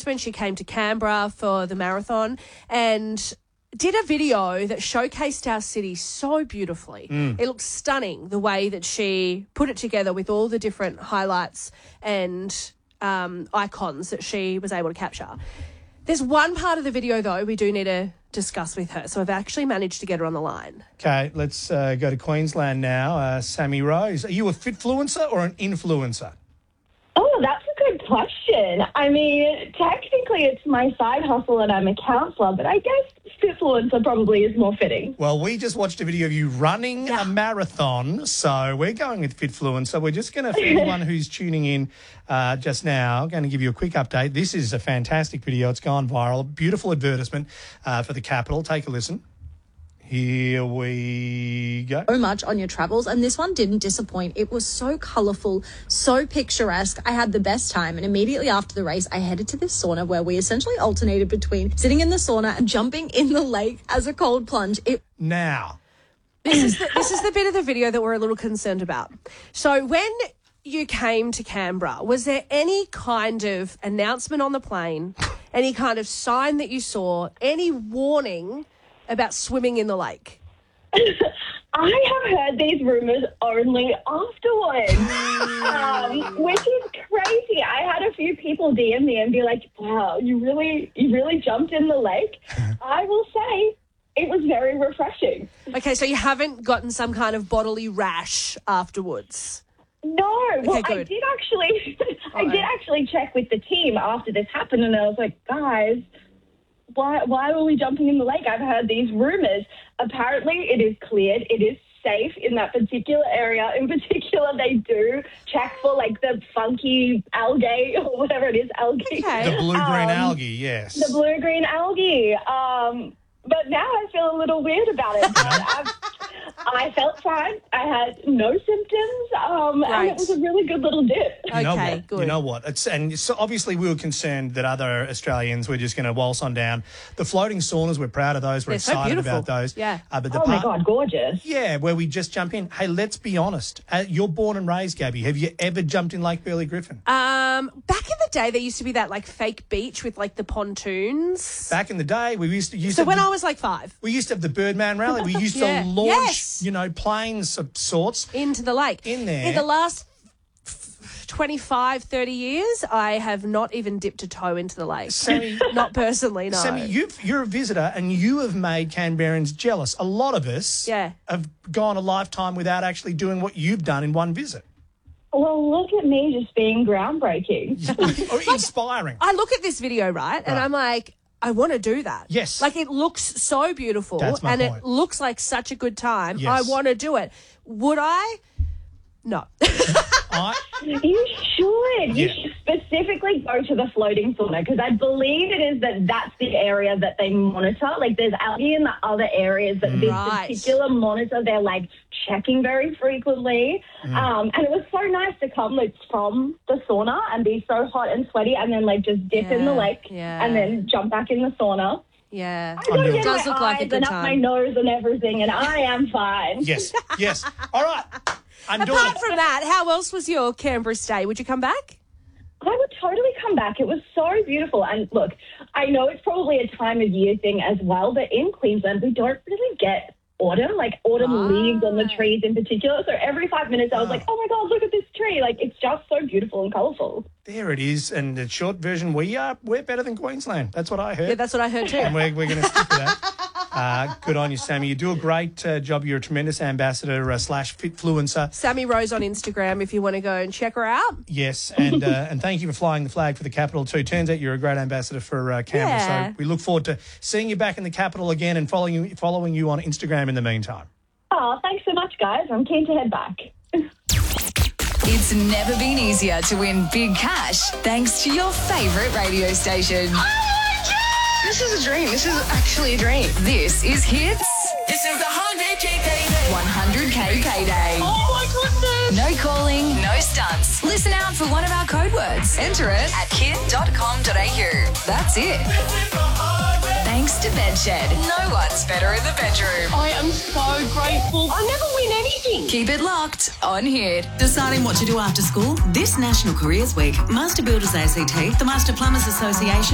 Brisbane. She came to Canberra for the marathon and did a video that showcased our city so beautifully. It looks stunning, the way that she put it together with all the different highlights and icons that she was able to capture. There's one part of the video, though, we do need to discuss with her. So I've actually managed to get her on the line. Okay, let's go to Queensland now. Sammy Rose, are you a fitfluencer or an influencer? Oh, that's a good question. I mean, technically it's my side hustle and I'm a counsellor, but I guess fitfluencer probably is more fitting. Well, we just watched a video of you running a marathon, so we're going with fitfluencer. We're just going to, for anyone who's tuning in just now, going to give you a quick update. This is a fantastic video. It's gone viral. Beautiful advertisement for the Capital. Take a listen. Here we go. So much on your travels, and this one didn't disappoint. It was so colourful, so picturesque. I had the best time, and immediately after the race, I headed to this sauna where we essentially alternated between sitting in the sauna and jumping in the lake as a cold plunge. Now, this is the bit of the video that we're a little concerned about. So when you came to Canberra, was there any kind of announcement on the plane, any kind of sign that you saw, any warning about swimming in the lake? I have heard these rumours only afterwards, which is crazy. I had a few people DM me and be like, wow, you really jumped in the lake. I will say it was very refreshing. Okay, so you haven't gotten some kind of bodily rash afterwards? No, well, Okay, I good. did actually check with the team after this happened, and I was like, guys, why were we jumping in the lake? I've heard these rumours. Apparently, it is cleared. It is safe in that particular area. In particular, they do check for, like, the funky algae or whatever it is, algae. Okay. the blue-green algae, yes. The blue-green algae. But now I feel a little weird about it. But I felt fine. I had no symptoms, and it was a really good little dip. Okay, good. You know what? And so obviously we were concerned that other Australians were just going to waltz on down. The floating saunas, we're proud of those. We're They're so excited beautiful. about those. Yeah. But the Oh, my God, gorgeous. Yeah, where we just jump in. Hey, let's be honest. You're born and raised, Gabby. Have you ever jumped in Lake Burley Griffin? Back in the day, there used to be that, like, fake beach with, like, the pontoons. Back in the day, we used to So when I was, like, 5. we used to have the Birdman Rally. We used Yeah. to launch, Yes. planes of sorts. Into the lake. In there. In the last 25, 30 years, I have not even dipped a toe into the lake. Sammy, Not personally, no. Sammy, you're a visitor and you have made Canberrans jealous. A lot of us have gone a lifetime without actually doing what you've done in one visit. Well, look at me just being groundbreaking. Or inspiring. I look at this video, right, and I'm like, I want to do that. Yes. Like, it looks so beautiful. That's my and point. it looks like such a good time. Yes. I want to do it. Would I? No. You should. You Yeah. should specifically go to the floating sauna because I believe it is that's the area that they monitor. Like, there's algae in the other areas, but this Right. particular monitor, they're, like, checking very frequently. And it was so nice to come, like, from the sauna and be so hot and sweaty and then, like, just dip in the lake and then jump back in the sauna. Yeah. I got it It in does my look like a eyes good and up my time. nose and everything, and I am fine. Yes. All right. I'm doing Apart it. from that, how else was your Canberra stay? Would you come back? I would totally come back. It was so beautiful. And look, I know it's probably a time of year thing as well, but in Queensland, we don't really get autumn leaves on the trees in particular. So every 5 minutes I was like, oh my God, look at this tree. Like, it's just so beautiful and colourful. There it is. And the short version, we're better than Queensland. That's what I heard. Yeah, that's what I heard too. And we're going to stick with that. Good on you, Sammy. You do a great job. You're a tremendous ambassador / fitfluencer. Sammy Rose on Instagram if you want to go and check her out. Yes, and thank you for flying the flag for the Capital too. Turns out you're a great ambassador for Canberra. Yeah. So we look forward to seeing you back in the Capital again and following you on Instagram in the meantime. Oh, thanks so much, guys. I'm keen to head back. It's never been easier to win big cash thanks to your favourite radio station. Oh my God! This is a dream. This is actually a dream. This is Hits This is the 100K payday. 100K Payday. Oh my goodness! No calling, no stunts. Listen out for one of our code words. Enter it at kid.com.au. That's it. Thanks to Bedshed. No one's better in the bedroom. I am so grateful. I never win anything. Keep it locked on Hit. Deciding what to do after school? This National Careers Week, Master Builders ACT, the Master Plumbers Association,